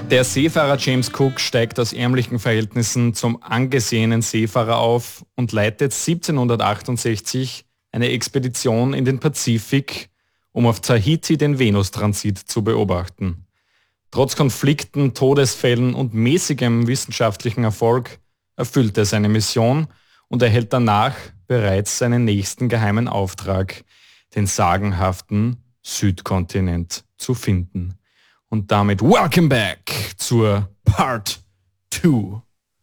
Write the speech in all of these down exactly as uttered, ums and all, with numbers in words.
Der Seefahrer James Cook steigt aus ärmlichen Verhältnissen zum angesehenen Seefahrer auf und leitet siebzehnhundertachtundsechzig eine Expedition in den Pazifik, um auf Tahiti den Venustransit zu beobachten. Trotz Konflikten, Todesfällen und mäßigem wissenschaftlichen Erfolg erfüllt er seine Mission und erhält danach bereits seinen nächsten geheimen Auftrag, den sagenhaften Südkontinent zu finden. Und damit welcome back zur Part zwei.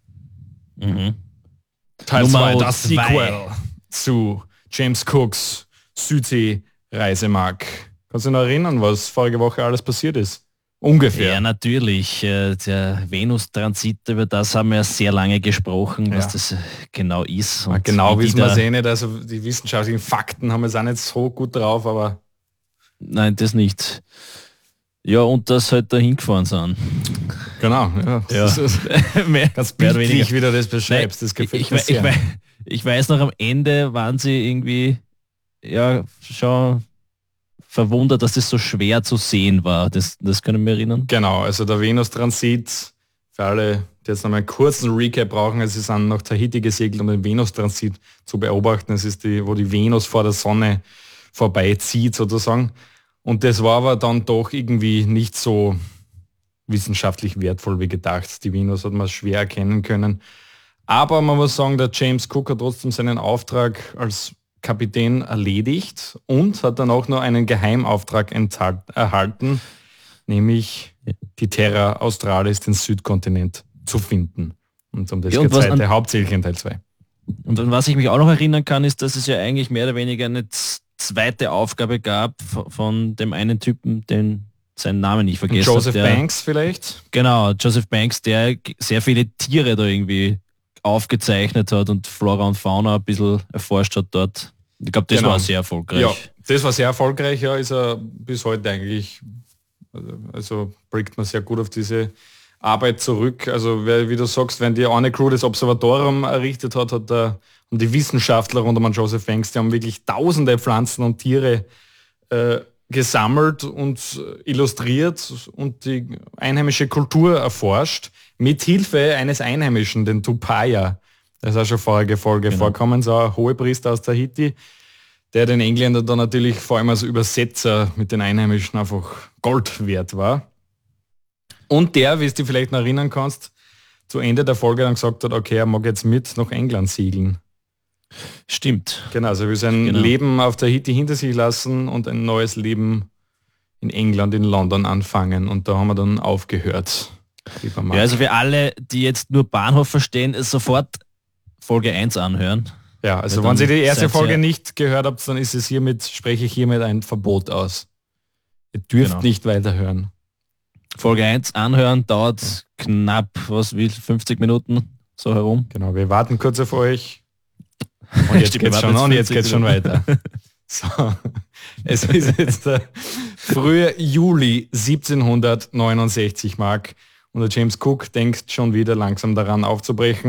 Mhm. Teil zwei, Nummer das zwei. Sequel zu James Cooks Südsee-Reisemark. Kannst du dich noch erinnern, was vorige Woche alles passiert ist? Ungefähr. Ja, natürlich. äh, Der Venus-Transit, über das haben wir sehr lange gesprochen, was Ja. das äh, genau ist. Und genau wie die wissen wir da- es eh nicht, also die wissenschaftlichen Fakten haben wir es auch nicht so gut drauf, aber Nein, das nicht. Ja, und dass halt da hingefahren sind. genau. Ja, Ja. Das ist Mehr, ganz mehr oder bildlich, weniger. wie du das beschreibst. Das gefällt ich, mir ich, sehr. ich, wei- ich weiß noch, am Ende waren sie irgendwie ja schon verwundert, dass das so schwer zu sehen war. Das, das können wir erinnern. Genau, also der Venustransit, für alle, die jetzt nochmal einen kurzen Recap brauchen, also sie sind nach Tahiti gesegelt, um den Venustransit zu beobachten. Es ist die, wo die Venus vor der Sonne vorbeizieht sozusagen. Und das war aber dann doch irgendwie nicht so wissenschaftlich wertvoll wie gedacht. Die Venus hat man schwer erkennen können. Aber man muss sagen, der James Cook hat trotzdem seinen Auftrag als Kapitän erledigt und hat dann auch noch einen Geheimauftrag enthalt, erhalten, nämlich die Terra Australis, den Südkontinent, zu finden. Und um das Ja, geht und was es heute an- hauptsächlich in Teil zwei. Und an was ich mich auch noch erinnern kann, ist, dass es ja eigentlich mehr oder weniger eine z- zweite Aufgabe gab v- von dem einen Typen, den seinen Namen nicht vergessen Joseph habe. der- Banks vielleicht? Genau, Joseph Banks, der g- sehr viele Tiere da irgendwie aufgezeichnet hat und Flora und Fauna ein bisschen erforscht hat dort. Ich glaube, das Genau. war sehr erfolgreich. Ja, das war sehr erfolgreich, ja, ist er bis heute eigentlich, also blickt man sehr gut auf diese Arbeit zurück. Also wer- wie du sagst, wenn die eine Crew das Observatorium errichtet hat, hat der, und die Wissenschaftler rund um Joseph Banks, die haben wirklich tausende Pflanzen und Tiere äh, gesammelt und äh, illustriert und die einheimische Kultur erforscht, mit Hilfe eines Einheimischen, den Tupaya. Das ist auch schon vorige Folge Genau. vorkommen, so ein Hohepriester aus Tahiti, der den Engländern dann natürlich vor allem als Übersetzer mit den Einheimischen einfach Gold wert war. Und der, wie es dir vielleicht noch erinnern kannst, zu Ende der Folge dann gesagt hat, okay, er mag jetzt mit nach England segeln. Stimmt. Genau, also er will sein Genau. Leben auf Tahiti hinter sich lassen und ein neues Leben in England, in London anfangen. Und da haben wir dann aufgehört. Lieber Marc. Ja, also für alle, die jetzt nur Bahnhof verstehen, ist sofort Folge eins anhören. Ja, also Weil wenn dann ihr die erste seid Folge ihr- nicht gehört habt, dann ist es hiermit, spreche ich hiermit ein Verbot aus. Ihr dürft Genau. nicht weiterhören. Folge eins anhören, dauert knapp, was wie fünfzig Minuten so herum. Genau, wir warten kurz auf euch. Und jetzt Stimmt, wir geht's warten schon, und jetzt fünfzig geht's schon Minuten. weiter. So. Es ist jetzt der frühe Juli siebzehnhundertneunundsechzig, Mark. Und der James Cook denkt schon wieder langsam daran aufzubrechen.